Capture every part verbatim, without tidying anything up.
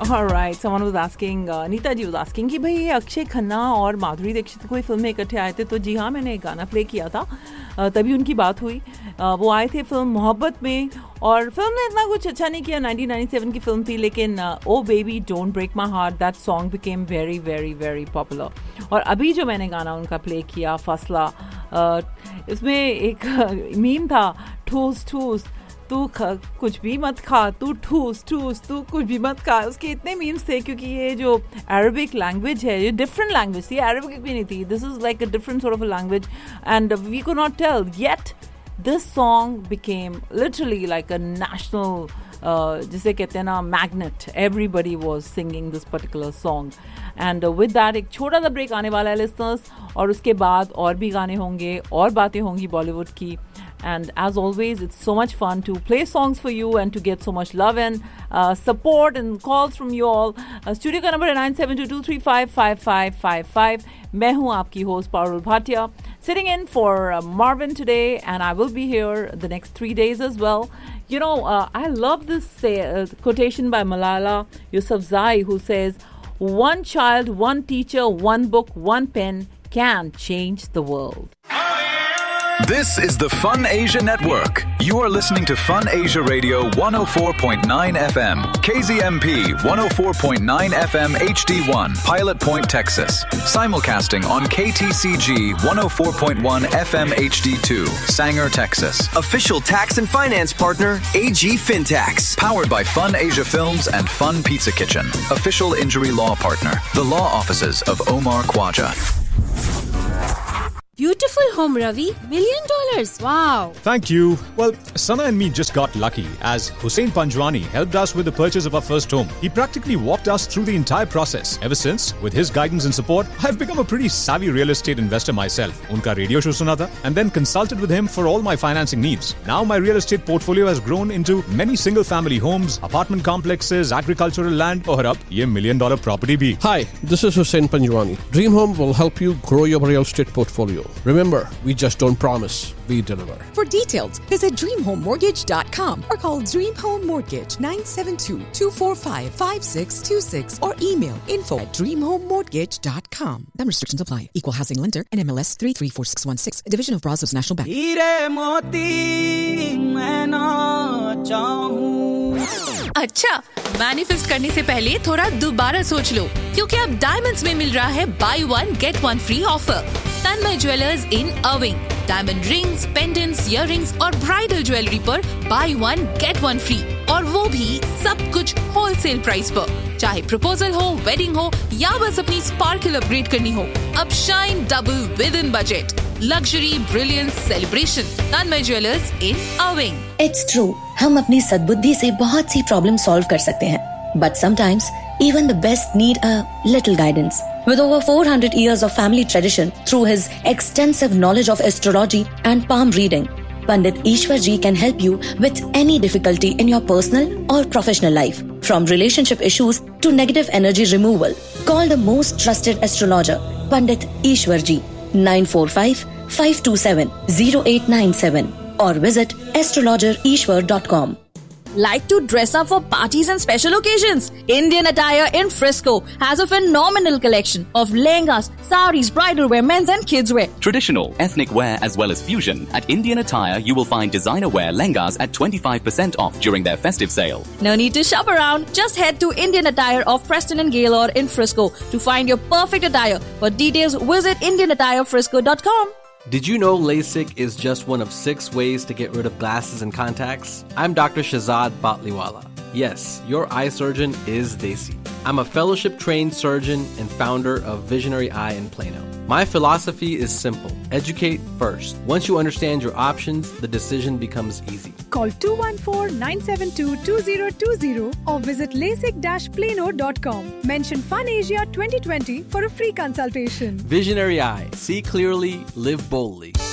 All right, someone was asking, uh, Neeta ji was asking कि भाई ये अक्षय खन्ना और माधुरी दीक्षित कोई फिल्म में इकट्ठे आए थे. तो जी हाँ, मैंने एक गाना प्ले किया था, uh, तभी उनकी बात हुई. uh, वो आए थे फिल्म मोहब्बत में, और फिल्म ने इतना कुछ अच्छा नहीं किया. नाइनटीन नाइंटी सेवन की फिल्म थी, लेकिन ओ baby don't break my heart, that song became very very very popular. और अभी जो मैंने गाना उनका प्ले किया, फसला, uh, इसमें एक मीम था, ठूस ठूस तू कुछ भी मत खा, तू ठूस ठूस तू कुछ भी मत खा. उसके इतने मीम्स थे, क्योंकि ये जो अरबिक लैंग्वेज है, ये डिफरेंट लैंग्वेज थी, अरबिक भी नहीं थी. This is like a different sort of a language, and we could not tell yet this song became literally like a national, जिसे कहते हैं ना, magnet. Everybody was singing this particular song. And with that एक छोटा सा break आने वाला है लिसनर्स, और उसके बाद और भी गाने होंगे और बातें होंगी बॉलीवुड की. And as always, it's so much fun to play songs for you and to get so much love and uh, support and calls from you all. Uh, studio का number है nine seven two two three five five five five five. मैं हूँ आपकी host Parul Bhatia, sitting in for uh, Marvin today, and I will be here the next three days as well. You know, uh, I love this uh, quotation by Malala Yousafzai, who says, "One child, one teacher, one book, one pen can change the world." This is the Fun Asia Network. You are listening to Fun Asia Radio one oh four point nine F M, K Z M P one oh four point nine F M H D one, Pilot Point, Texas. Simulcasting on K T C G one oh four point one F M H D two, Sanger, Texas. Official tax and finance partner, A G Fintax. Powered by Fun Asia Films and Fun Pizza Kitchen. Official injury law partner, the law offices of Omar Khwaja. Beautiful home, Ravi. Million dollars. Wow. Thank you. Well, Sana and me just got lucky, as Hussein Panjwani helped us with the purchase of our first home. He practically walked us through the entire process. Ever since, with his guidance and support, I've become a pretty savvy real estate investor myself. Unka radio show suna tha, and then consulted with him for all my financing needs. Now my real estate portfolio has grown into many single-family homes, apartment complexes, agricultural land, और अब ये million dollar property bhi. Hi, this is Hussein Panjwani. Dream Home will help you grow your real estate portfolio. Remember, we just don't promise, we deliver. For details, visit dream home mortgage dot com or call Dream Home Mortgage nine seven two, two four five, five six two six or email info at dream home mortgage dot com. Some restrictions apply. Equal housing lender and M L S three three four six one six, a division of Brazos National Bank. हीरे मोती मैं ना चाहूं. अच्छा, manifest करने से पहले थोड़ा दोबारा सोच लो, क्योंकि अब डायमंड्स में मिल रहा है by one get one free offer. Tanmay jewellers in अर्विंग. Diamond rings, pendants, earrings और ब्राइडल ज्वेलरी पर by one get one free, और वो भी सब कुछ होलसेल प्राइस पर. चाहे प्रपोजल हो, वेडिंग हो या बस अपनी स्पार्कल अपग्रेड करनी हो, अब shine double with in budget. Luxury, brilliance, celebration. Tanmay jewellers in अर्विंग. It's true, हम अपनी सद्बुद्धि से बहुत सी प्रॉब्लम सॉल्व कर सकते हैं, but sometimes even the best need a little guidance. With over four hundred years of family tradition, through his extensive knowledge of astrology and palm reading, Pandit Ishwar Ji can help you with any difficulty in your personal or professional life, from relationship issues to negative energy removal. Call the most trusted astrologer, Pandit Ishwar Ji, nine four five, five two seven, zero eight nine seven, or visit astrologer ishwar dot com. Like to dress up for parties and special occasions? Indian Attire in Frisco has a phenomenal collection of lehengas, saris, bridal wear, men's and kids wear. Traditional, ethnic wear as well as fusion. At Indian Attire, you will find designer wear lehengas at twenty-five percent off during their festive sale. No need to shop around. Just head to Indian Attire of Preston and Gaylord in Frisco to find your perfect attire. For details, visit indian attire frisco dot com. Did you know LASIK is just one of six ways to get rid of glasses and contacts? I'm Doctor Shahzad Batliwala. Yes, your eye surgeon is Desi. I'm a fellowship-trained surgeon and founder of Visionary Eye in Plano. My philosophy is simple. Educate first. Once you understand your options, the decision becomes easy. Call two one four, nine seven two, two zero two zero or visit lasik dash plano dot com. Mention Fun Asia twenty twenty for a free consultation. Visionary Eye. See clearly, live boldly.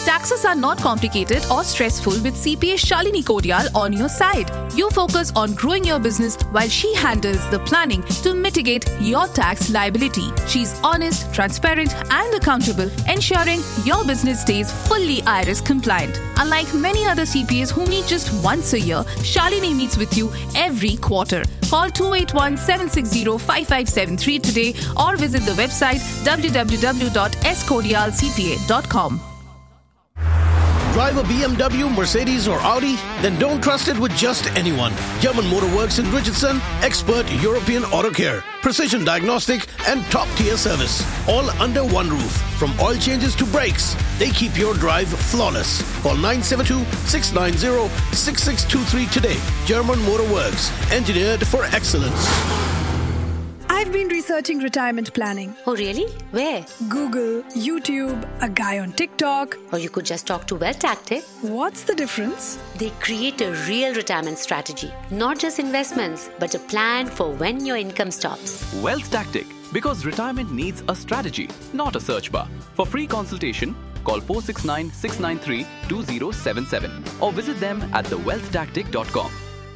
Taxes are not complicated or stressful with C P A Shalini Kodial on your side. You focus on growing your business while she handles the planning to mitigate your tax liability. She's honest, transparent, and accountable, ensuring your business stays fully I R S compliant. Unlike many other C P As who meet just once a year, Shalini meets with you every quarter. Call two eight one, seven six zero, five five seven three today or visit the website w w w dot s kodial c p a dot com. Drive a B M W, Mercedes or Audi? Then don't trust it with just anyone. German Motor Works in Richardson, expert European auto care, precision diagnostic and top-tier service. All under one roof. From oil changes to brakes, they keep your drive flawless. Call nine seven two, six nine zero, six six two three today. German Motor Works, engineered for excellence. I've been researching retirement planning. Oh, really? Where? Google, YouTube, a guy on TikTok. Or you could just talk to Wealth Tactic. What's the difference? They create a real retirement strategy. Not just investments, but a plan for when your income stops. Wealth Tactic. Because retirement needs a strategy, not a search bar. For free consultation, call four six nine, six nine three, two zero seven seven or visit them at the wealth tactic dot com.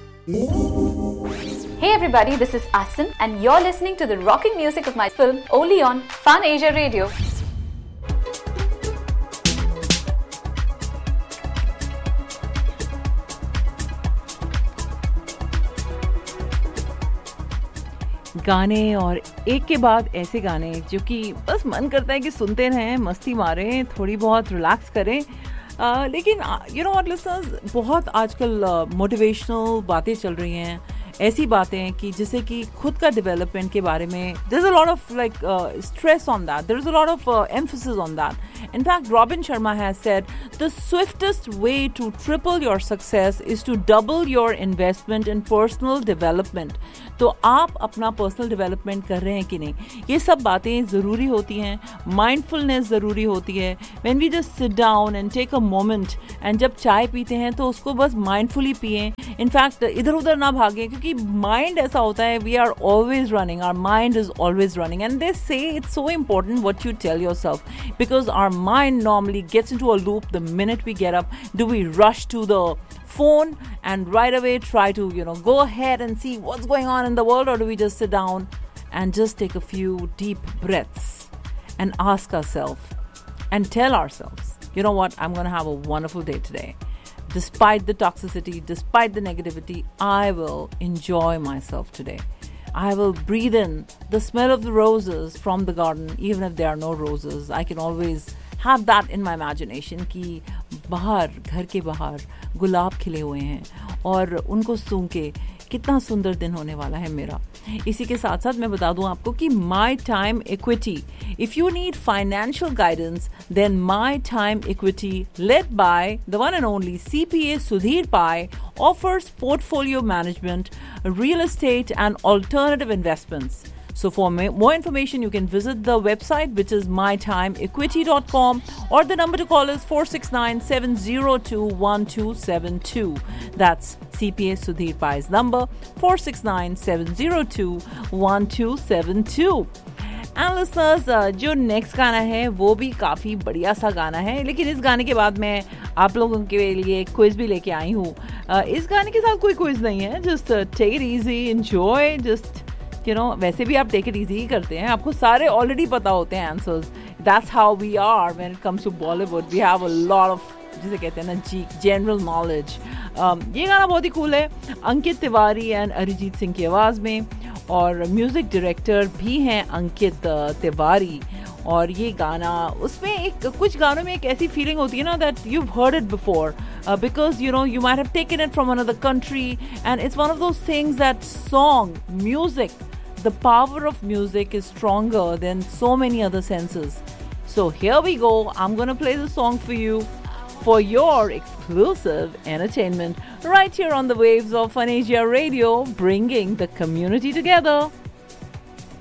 Hey everybody, this is Asin and you're listening to the rocking music of my film only on Fun Asia Radio. गाने और एक के बाद ऐसे गाने जो कि बस मन करता है कि सुनते रहें, मस्ती मारें, थोड़ी बहुत रिलैक्स करें. Uh, लेकिन यू नो व्हाट लिसनर्स, बहुत आजकल मोटिवेशनल uh, बातें चल रही हैं, ऐसी बातें कि जिसे कि खुद का डेवलपमेंट के बारे में there is a lot of like stress on that, there is a lot of emphasis on that. In fact, Robin Sharma has said the swiftest way to triple your success is to double your investment in personal development. तो आप अपना personal development कर रहे हैं कि नहीं, ये सब बातें ज़रूरी होती हैं. माइंडफुलनेस ज़रूरी होती है. When we just sit down and take a moment and जब चाय पीते हैं तो उसको बस माइंडफुली पिएं. इनफैक्ट इधर उधर ना भागें, क्योंकि माइंड ऐसा होता है, we are always running, our mind is always running. And they से it's so important what you tell yourself, because our mind normally gets into a loop the minute we get up. Do we rush to the phone and right away try to, you know, go ahead and see what's going on in the world, or do we just sit down and just take a few deep breaths and ask ourselves and tell ourselves, you know what, I'm going to have a wonderful day today. Despite the toxicity, despite the negativity, I will enjoy myself today. I will breathe in the smell of the roses from the garden, even if there are no roses. I can always have that in my imagination कि बाहर, घर के बाहर गुलाब खिले हुए हैं और उनको सूंघ के कितना सुंदर दिन होने वाला है मेरा. इसी के साथ साथ मैं बता दूं आपको कि My Time Equity, if you need financial guidance, then My Time Equity, led by the one and only C P A Sudhir Pai, offers portfolio management, real estate and alternative investments. So for more information, you can visit the website, which is my time equity dot com, or the number to call is four six nine, seven zero two, one two seven two. That's C P A Sudhir Pai's number, four six nine, seven zero two, one two seven two. And listeners, uh, जो next गाना है वो भी काफ़ी बढ़िया सा गाना है, लेकिन इस गाने के बाद मैं आप लोगों के लिए क्विज भी लेके आई हूँ. uh, इस गाने के साथ कोई क्विज नहीं है, just take it easy, enjoy, just you know. वैसे भी आप टेक इट इजी ही करते हैं, आपको सारे ऑलरेडी पता होते हैं answers. That's how we are when it comes to Bollywood. We have a lot of, जिसे कहते हैं ना जी, जनरल नॉलेज. ये गाना बहुत ही कूल है, अंकित तिवारी एंड अरिजीत सिंह की आवाज़ में, और म्यूज़िक डायरेक्टर भी हैं अंकित तिवारी. और ये गाना, उसमें एक कुछ गानों में एक ऐसी फीलिंग होती है ना that you heard it before, because you know you might have taken it from another country, and it's one of those things that song, music, the power of music is stronger than so many other senses. So here we go. I'm going to play the song for you for your exclusive entertainment right here on the waves of Fun Asia Radio, bringing the community together.